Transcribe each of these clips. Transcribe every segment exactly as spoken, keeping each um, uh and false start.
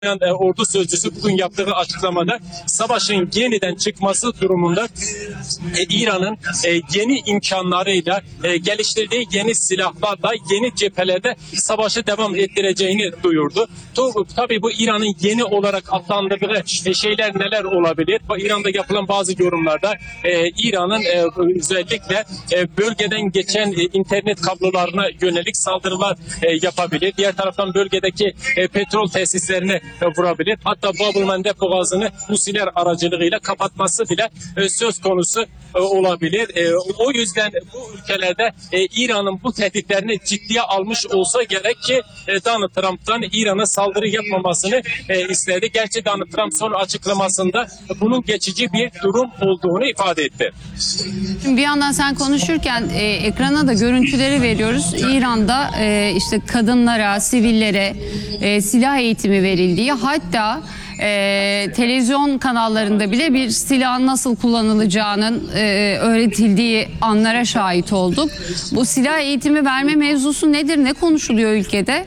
e, ordu sözcüsü bugün yaptığı açıklamada savaşın yeniden çıkması durumunda e, İran'ın e, yeni imkanlarıyla e, geliştirdiği yeni silahlarla yeni cephelerde savaşı devam ettireceğini duyurdu. Tabii bu İran'ın yeni olarak adlandırdığı e, şeyler neler olabilir? İran'da yapılan bazı yorumlarda e, İran'ın e, özellikle e, bölgeden geçen e, internet kablolarına yönelik saldırılar e, yapabilir. Diğer taraftan bölgedeki e, petrol tesislerine e, vurabilir. Hatta Bab-ül Mandeb boğazını Husiler aracılığıyla kapatması bile e, söz konusu e, olabilir. E, o yüzden bu ülkelerde e, İran'ın bu tehditlerini ciddiye almış olsa gerek ki e, Donald Trump'tan İran'a saldırı yapmamasını e, istedi. Gerçi Donald Trump son açıklamasında bunun geçici bir durum olduğunu ifade etti. Şimdi bir yandan sen konuşurken e, ekrana da görüntüleri veriyoruz. İran'da e, işte kadınlara, sivillere e, silah eğitimi verildiği, hatta e, televizyon kanallarında bile bir silahın nasıl kullanılacağının e, öğretildiği anlara şahit olduk. Bu silah eğitimi verme mevzusu nedir? Ne konuşuluyor ülkede?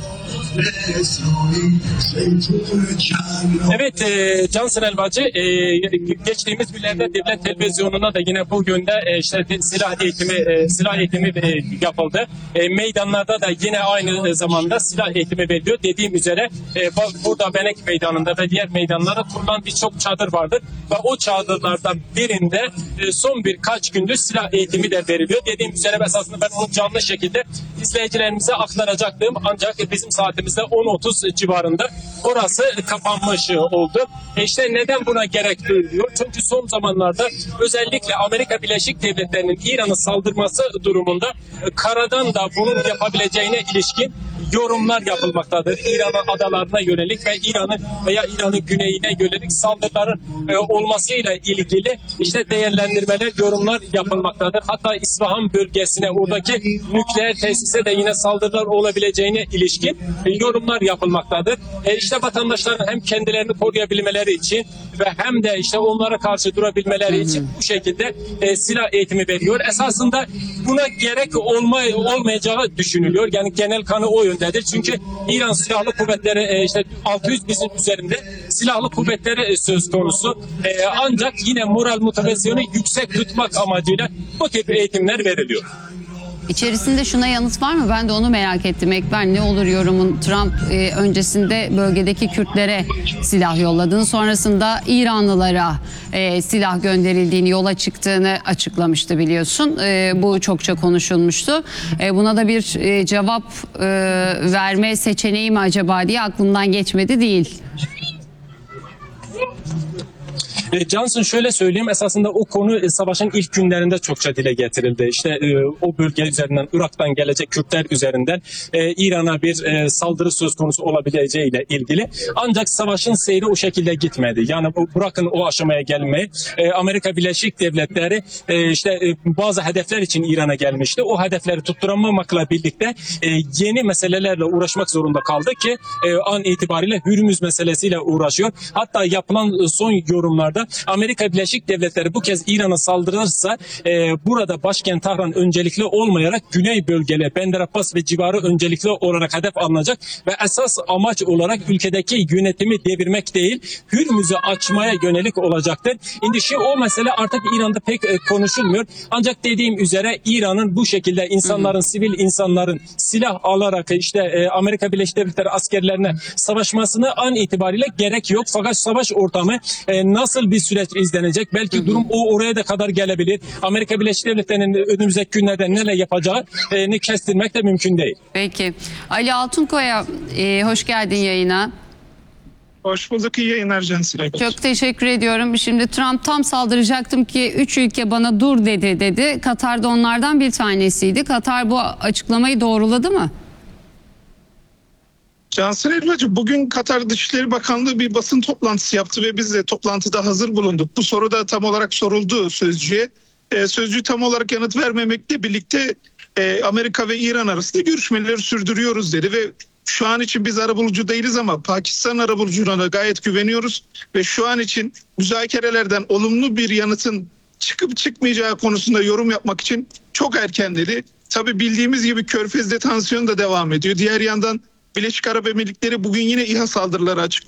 Evet, e, Cansın Elbacı, e, geçtiğimiz günlerde devlet televizyonuna da yine bu yönde e, işte silah eğitimi e, silah eğitimi e, yapıldı. E, meydanlarda da yine aynı zamanda silah eğitimi veriliyor. Dediğim üzere e, burada Benek Meydanı'nda ve diğer meydanlara kurulan birçok çadır vardır ve o çadırlardan birinde e, son birkaç gündür silah eğitimi de veriliyor. Dediğim üzere esasında ben onu canlı şekilde izleyicilerimize aktaracaktım, ancak bizim saatimizde on otuz civarında orası kapanmış oldu. E işte neden buna gerek duyuluyor? Çünkü son zamanlarda özellikle Amerika Birleşik Devletleri'nin İran'a saldırması durumunda karadan da bunun yapabileceğine ilişkin yorumlar yapılmaktadır. İran'ın adalarına yönelik ve İran'ın veya İran'ın güneyine yönelik saldırıların e, olmasıyla ilgili işte değerlendirmeler, yorumlar yapılmaktadır. Hatta İsfahan bölgesine, oradaki nükleer tesise de yine saldırılar olabileceğine ilişkin e, yorumlar yapılmaktadır. E, işte vatandaşların hem kendilerini koruyabilmeleri için ve hem de işte onlara karşı durabilmeleri için bu şekilde e, silah eğitimi veriyor. Esasında buna gerek olma, olmayacağı düşünülüyor. Yani genel kanı o yöndedir. Çünkü İran Silahlı Kuvvetleri e, işte altı yüz bin üzerinde silahlı kuvvetleri e, söz konusu. E, ancak yine moral motivasyonu yüksek tutmak amacıyla bu tip eğitimler veriliyor. İçerisinde şuna yanıt var mı? Ben de onu merak ettim. Ekber, ne olur yorumun? Trump e, öncesinde bölgedeki Kürtlere silah yolladığını, sonrasında İranlılara e, silah gönderildiğini, yola çıktığını açıklamıştı, biliyorsun. E, bu çokça konuşulmuştu. E, buna da bir e, cevap e, verme seçeneği mi acaba diye aklımdan geçmedi değil. E, Johnson, şöyle söyleyeyim, esasında o konu e, savaşın ilk günlerinde çokça dile getirildi. İşte e, o bölge üzerinden, Irak'tan gelecek Kürtler üzerinden e, İran'a bir e, saldırı söz konusu olabileceğiyle ilgili. Ancak savaşın seyri o şekilde gitmedi. Yani bu, bırakın o aşamaya gelmeyi, e, Amerika Birleşik Devletleri e, işte e, bazı hedefler için İran'a gelmişti. O hedefleri tutturamamakla birlikte e, yeni meselelerle uğraşmak zorunda kaldı ki e, an itibariyle Hürmüz meselesiyle uğraşıyor. Hatta yapılan e, son yorumlarda Amerika Birleşik Devletleri bu kez İran'a saldırırsa e, burada başkent Tahran öncelikli olmayarak güney bölgeler Bender Abbas ve civarı öncelikli olarak hedef alınacak ve esas amaç olarak ülkedeki yönetimi devirmek değil, Hürmüz'ü açmaya yönelik olacaktır. Şimdi şu o mesele artık İran'da pek e, konuşulmuyor. Ancak dediğim üzere İran'ın bu şekilde insanların, sivil insanların silah alarak işte e, Amerika Birleşik Devletleri askerlerine savaşmasını an itibariyle gerek yok. Fakat savaş ortamı e, nasıl bir süreç izlenecek? Belki durum o oraya da kadar gelebilir. Amerika Birleşik Devletleri'nin önümüzdeki günlerde neler yapacağı e, ne kestirmek de mümkün değil. Peki. Ali Altunkoya, e, hoş geldin yayına. Hoş bulduk. İyi yayınlar Cansın. Çok teşekkür ediyorum. Şimdi Trump tam saldıracaktım ki üç ülke bana dur dedi dedi. Katar da onlardan bir tanesiydi. Katar bu açıklamayı doğruladı mı? Cansın Elbacı, bugün Katar Dışişleri Bakanlığı bir basın toplantısı yaptı ve biz de toplantıda hazır bulunduk. Bu soru da tam olarak soruldu sözcüye. Ee, sözcü tam olarak yanıt vermemekle birlikte e, Amerika ve İran arasında görüşmeleri sürdürüyoruz dedi ve şu an için biz arabulucu değiliz ama Pakistan arabulucuna da gayet güveniyoruz ve şu an için müzakerelerden olumlu bir yanıtın çıkıp çıkmayacağı konusunda yorum yapmak için çok erken dedi. Tabii bildiğimiz gibi Körfez'de tansiyon da devam ediyor. Diğer yandan Birleşik Arap Emirlikleri bugün yine İHA saldırıları açık.